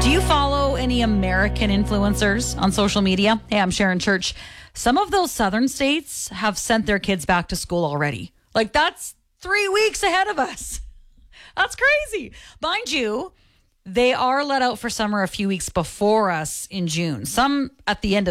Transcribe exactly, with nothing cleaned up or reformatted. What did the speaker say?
Do you follow any American influencers on social media? Hey, I'm Sharon Church. Some of those southern states have sent their kids back to school already. Like, that's three weeks ahead of us. That's crazy. Mind you, they are let out for summer a few weeks before us in June. Some at the end of